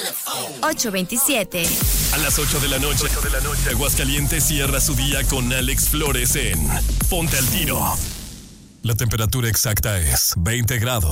827. A las 8 de la noche, Aguascalientes cierra su día con Alex Flores en Ponte al Tiro. La temperatura exacta es 20 grados.